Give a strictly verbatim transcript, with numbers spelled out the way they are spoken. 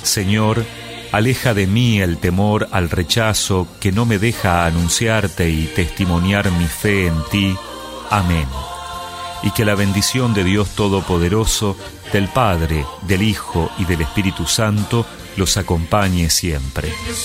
Señor, aleja de mí el temor al rechazo que no me deja anunciarte y testimoniar mi fe en ti. Amén. Y que la bendición de Dios Todopoderoso, del Padre, del Hijo y del Espíritu Santo los acompañe siempre.